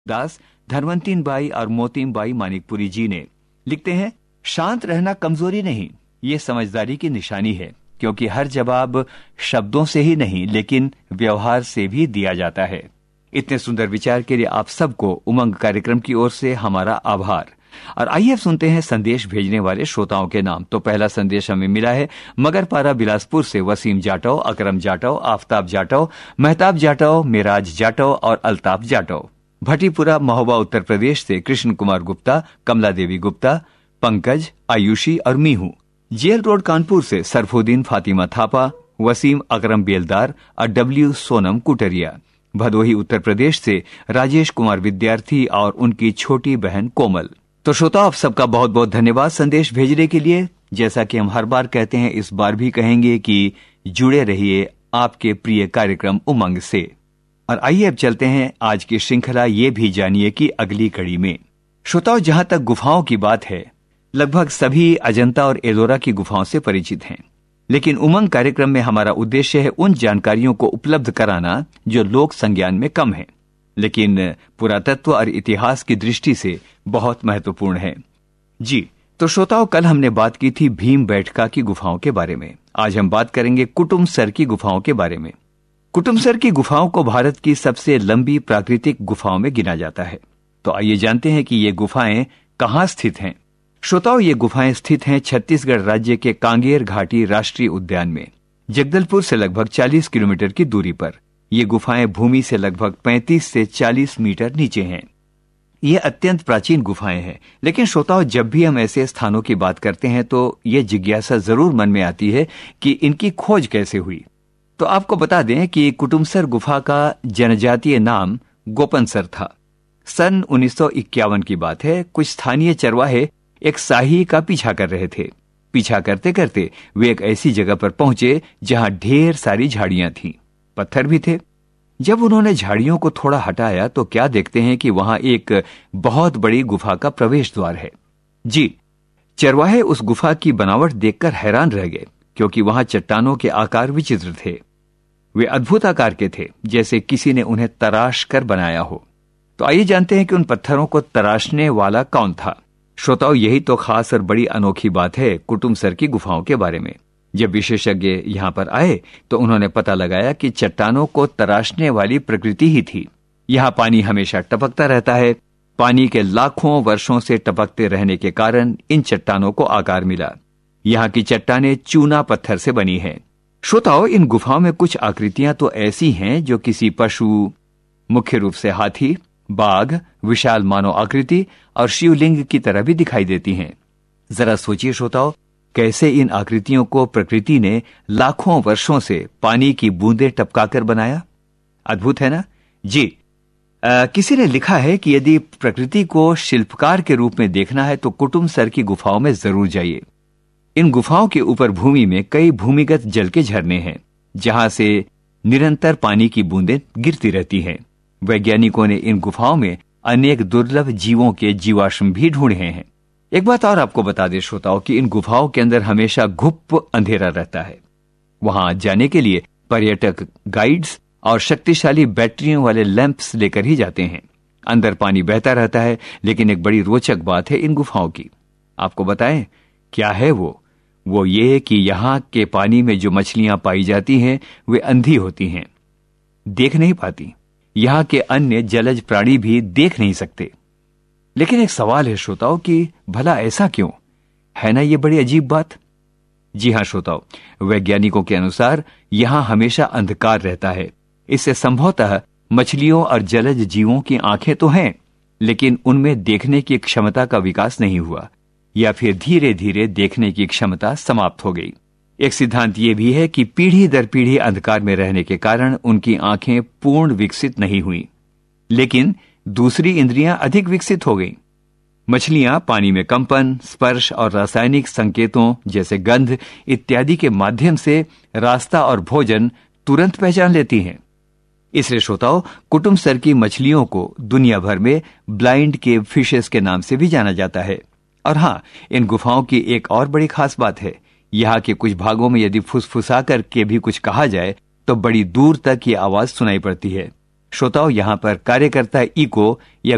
दास धनवंतीन by और मोतीम by Manikpuri जी ने। लिखते हैं, शांत रहना कमजोरी नहीं, ये समझदारी की निशानी है, क्योंकि हर जवाब शब्दों से ही नहीं लेकिन व्यवहार से भी दिया जाता है। इतने सुंदर विचार के लिए आप सबको उमंग कार्यक्रम की ओर से हमारा आभार। और आइए सुनते हैं संदेश भेजने वाले श्रोताओं के नाम। तो पहला संदेश हमें मिला है मगरपारा बिलासपुर से वसीम जाटव, अकरम जाटव, आफताब जाटव, मेहताब जाटव, मेराज जाटव और अल्ताफ जाटव। भटीपुरा महोबा उत्तर प्रदेश से कृष्ण कुमार गुप्ता, कमला देवी गुप्ता, पंकज, आयुषी और मीहू। जेल रोड कानपुर से सरफुद्दीन फातिमा थापा, वसीम अकरम बेलदार और डब्ल्यू सोनम कुटरिया। भदोही उत्तर प्रदेश से राजेश कुमार विद्यार्थी और उनकी छोटी बहन कोमल। तो श्रोता, आप सबका बहुत बहुत धन्यवाद संदेश भेजने के लिए। जैसा कि हम हर बार कहते हैं, इस बार भी कहेंगे कि जुड़े रहिए आपके प्रिय कार्यक्रम उमंग से। और आइए अब चलते हैं आज की श्रृंखला ये भी जानिए कि अगली कड़ी में। श्रोताओं, जहां तक गुफाओं की बात है, लगभग सभी अजंता और एलोरा की गुफाओं से परिचित हैं, लेकिन उमंग कार्यक्रम में हमारा उद्देश्य है उन जानकारियों को उपलब्ध कराना जो लोक संज्ञान में कम है, लेकिन पुरातत्व और इतिहास की दृष्टि से बहुत महत्वपूर्ण है। जी तो श्रोताओं, कल हमने बात की थी भीम बैठका की गुफाओं के बारे में। आज हम बात करेंगे कुटुमसर की गुफाओं के बारे में। कुटुमसर की गुफाओं को भारत की सबसे लंबी प्राकृतिक गुफाओं में गिना जाता है। तो आइए जानते हैं कि ये गुफाएं कहां स्थित हैं। श्रोताओं, ये गुफाएं स्थित हैं छत्तीसगढ़ राज्य के कांगेर घाटी राष्ट्रीय उद्यान में, जगदलपुर से लगभग 40 किलोमीटर की दूरी पर। ये गुफाएं भूमि से लगभग 35 से 40 मीटर नीचे हैं। ये अत्यंत प्राचीन गुफाएं हैं, लेकिन श्रोताओं, जब भी हम ऐसे स्थानों की बात करते हैं तो ये जिज्ञासा जरूर मन में आती है कि इनकी खोज कैसे हुई। तो आपको बता दें कि कुटुमसर गुफा का जनजातीय नाम गोपनसर था। सन 1951 की बात है। कुछ स्थानीय चरवाहे एक शाही का पीछा कर रहे थे। पीछा करते करते वे एक ऐसी जगह पर पहुंचे जहां ढेर सारी झाड़ियां थीं, पत्थर भी थे। जब उन्होंने झाड़ियों को थोड़ा हटाया तो क्या देखते हैं कि वहां एक बहुत बड़ी गुफा का प्रवेश द्वार है। जी, चरवाहे उस गुफा की बनावट देखकर हैरान रह गए, क्योंकि वहां चट्टानों के आकार विचित्र थे। वे अद्भुत आकार के थे, जैसे किसी ने उन्हें तराश कर बनाया हो। तो आइए जानते हैं कि उन पत्थरों को तराशने वाला कौन था। श्रोताओं, यही तो खास और बड़ी अनोखी बात है कुटुमसर की गुफाओं के बारे में। जब विशेषज्ञ यहां पर आए तो उन्होंने पता लगाया कि चट्टानों को तराशने वाली प्रकृति ही थी। यहां पानी हमेशा टपकता रहता है। पानी के लाखों वर्षों से टपकते रहने के कारण इन चट्टानों को आकार मिला। यहां की चट्टानें चूना पत्थर से बनी हैं। श्रोताओं, इन गुफाओं में कुछ आकृतियां तो ऐसी हैं जो किसी पशु, मुख्य रूप से हाथी, बाघ, विशाल मानव आकृति और शिवलिंग की तरह भी दिखाई देती हैं। जरा सोचिए श्रोताओं, कैसे इन आकृतियों को प्रकृति ने लाखों वर्षों से पानी की बूंदें टपकाकर बनाया। अद्भुत है ना। जी, किसी ने लिखा है कि यदि प्रकृति को शिल्पकार के रूप में देखना है तो कुटुमसर की गुफाओं में जरूर जाइए। इन गुफाओं के ऊपर भूमि में कई भूमिगत जल के झरने हैं, जहां से निरंतर पानी की बूंदें गिरती रहती हैं। वैज्ञानिकों ने इन गुफाओं में अनेक दुर्लभ जीवों के जीवाश्म भी ढूंढे हैं। एक बात और आपको बता दें श्रोताओं कि इन गुफाओं के अंदर हमेशा घुप अंधेरा रहता है। वहां जाने के लिए पर्यटक गाइड्स और शक्तिशाली बैटरियों वाले लैंप्स लेकर ही जाते हैं। अंदर पानी बहता रहता है, लेकिन एक बड़ी रोचक बात है इन गुफाओं की। आपको बताएं क्या है वो ये कि यहां के पानी में जो मछलियां पाई जाती हैं वे अंधी होती हैं, देख नहीं पाती। यहां के अन्य जलज प्राणी भी देख नहीं सकते। लेकिन एक सवाल है श्रोताओं कि भला ऐसा क्यों है ना। ये बड़ी अजीब बात। जी हां श्रोताओं, वैज्ञानिकों के अनुसार यहां हमेशा अंधकार रहता है। इससे संभवतः मछलियों और जलज जीवों की आंखें तो हैं, लेकिन उनमें देखने की क्षमता का विकास नहीं हुआ, या फिर धीरे धीरे देखने की क्षमता समाप्त हो गई। एक सिद्धांत यह भी है कि पीढ़ी दर पीढ़ी अंधकार में रहने के कारण उनकी आंखें पूर्ण विकसित नहीं हुई, लेकिन दूसरी इंद्रियां अधिक विकसित हो गईं। मछलियां पानी में कंपन, स्पर्श और रासायनिक संकेतों जैसे गंध इत्यादि के माध्यम से रास्ता और भोजन तुरंत पहचान लेती हैं। इसलिए श्रोताओं, कुटुमसर की मछलियों को दुनिया भर में ब्लाइंड केव फिशेस के नाम से भी जाना जाता है। और हां, इन गुफाओं की एक और बड़ी खास बात है, यहाँ के कुछ भागों में यदि फुसफुसा करके भी कुछ कहा जाए तो बड़ी दूर तक ये आवाज सुनाई पड़ती है। श्रोताओं, यहाँ पर कार्यकर्ता इको या